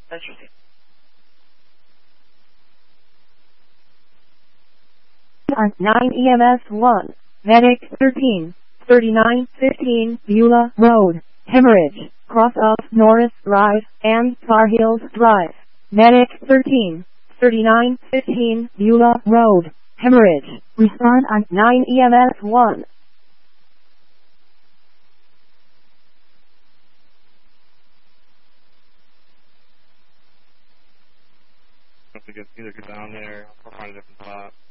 Interesting. On 9 EMS 1, Medic 13, 3915 Beulah Road, Hemorrhage, cross of Norris Drive and Tar Heels Drive. Medic 13, 3915 Beulah Road, Hemorrhage. Respond on 9 EMS 1. Either get down there or find a different spot.